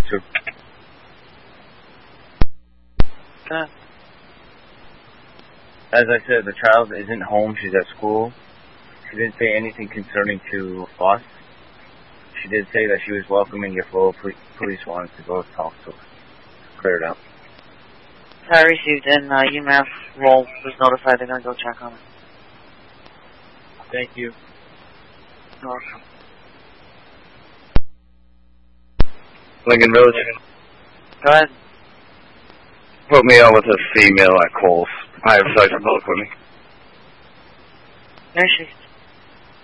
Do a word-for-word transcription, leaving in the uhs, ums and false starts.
to. Okay. As I said, the child isn't home. She's at school. She didn't say anything concerning to us. She did say that she was welcoming if local police wanted to go talk to her. Clear it up. I received an uh, UMass role was notified. They're going to go check on it. Thank you. You're welcome. Lincoln Village. Go ahead. Put me on with a female at Coles. I have Sergeant Bullock with me. There she is.